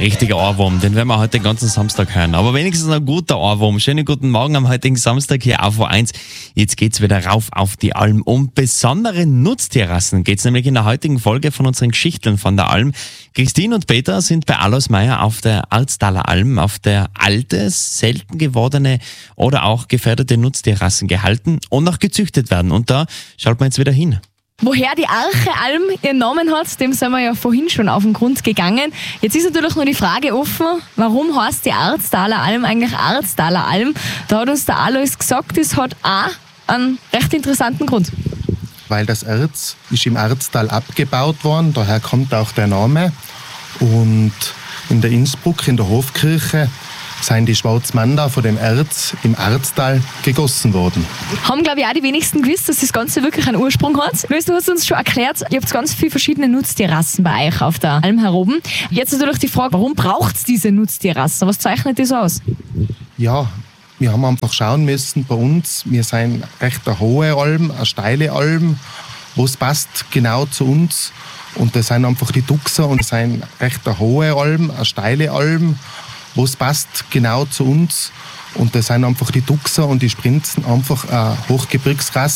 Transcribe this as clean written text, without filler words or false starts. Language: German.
Richtiger Ohrwurm, den werden wir heute den ganzen Samstag hören. Aber wenigstens ein guter Ohrwurm. Schönen guten Morgen am heutigen Samstag hier auf O1. Jetzt geht's wieder rauf auf die Alm. Um besondere Nutztierrassen geht's nämlich in der heutigen Folge von unseren Geschichten von der Alm. Christine und Peter sind bei Alois Meier auf der Arztaler Alm, auf der alte, selten gewordene oder auch gefährdete Nutztierrassen gehalten und auch gezüchtet werden. Und da schaut man jetzt wieder hin. Woher die Arche-Alm ihren Namen hat, dem sind wir ja vorhin schon auf den Grund gegangen. Jetzt ist natürlich nur die Frage offen, warum heißt die Arztaler Alm eigentlich Arztaler Alm? Da hat uns der Alois gesagt, das hat auch einen recht interessanten Grund. Weil das Erz ist im Arztal abgebaut worden, daher kommt auch der Name. Und in der Innsbruck, in der Hofkirche, sind die Schwarzmander von dem Erz im Arztal gegossen worden. Haben, glaube ich, auch die wenigsten gewusst, dass das Ganze wirklich einen Ursprung hat. Du hast uns schon erklärt, ihr habt ganz viele verschiedene Nutztierrassen bei euch auf der Alm heroben. Jetzt natürlich die Frage, warum braucht es diese Nutztierrassen? Was zeichnet das aus? Ja, wir haben einfach schauen müssen bei uns, wir sind recht eine hohe Alm, eine steile Alm, was passt genau zu uns. Und das sind einfach die Duxer und das sind recht eine hohe Alm, eine steile Alm, was passt genau zu uns. Und das sind einfach die Duxer und die Sprinzen, einfach eine Hochgebirgsrasse.